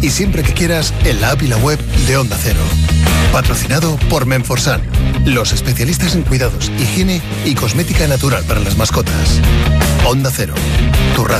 y siempre que quieras en la app y la web de Onda Cero. Patrocinado por Menforsan, los especialistas en cuidados, higiene y cosmética natural para las mascotas. Onda Cero, tu radio.